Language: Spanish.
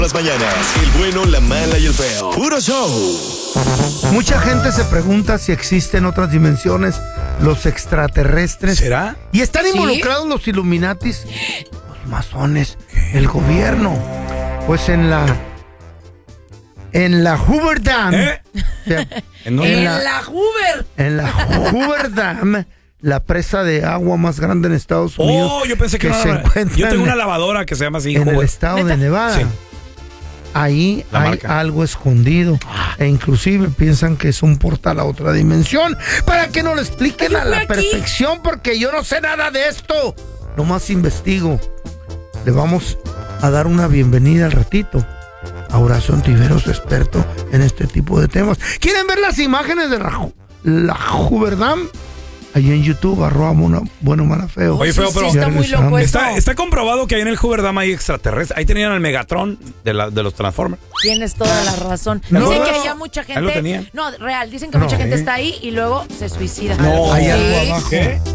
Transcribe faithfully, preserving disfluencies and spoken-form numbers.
Las mañanas, el bueno, la mala y el feo. Puro show. Mucha gente se pregunta si existen otras dimensiones, los extraterrestres. ¿Será? Y están ¿Sí? involucrados los Illuminatis, los masones, el gobierno. Pues en la... En la Hoover Dam. ¿Eh? o sea, ¿En dónde? En la- la Hoover. En la Hoover Dam, la presa de agua más grande en Estados Unidos. Oh, yo pensé que, que no se era- encuentra Yo tengo en- una lavadora que se llama así. en el Hoover. estado de ¿Neta? Nevada. Sí. Ahí La hay marca. algo escondido. E inclusive piensan que es un portal a otra dimensión. Para que nos lo expliquen Yo a fui la aquí. perfección, porque yo no sé nada de esto. Nomás investigo. Le vamos a dar una bienvenida al ratito a Horacio Ontiveros, experto en este tipo de temas. ¿Quieren ver las imágenes de la, Ju- la Hoover Dam? Ahí en YouTube, arroba mono- bueno, mala, feo. Oye, feo, Sí, pero- sí, está Ya muy regresamos. loco esto. Está, está comprobado que ahí en el Hoover Dam hay extraterrestres. Ahí tenían al Megatron de, la, de los Transformers. Tienes toda la razón. No, Dicen no, que no. allá mucha Ahí lo gente. tenían. No, real. Dicen que No, mucha gente ¿eh? está ahí y luego se suicida. No. Hay Sí. algo abajo. ¿Qué?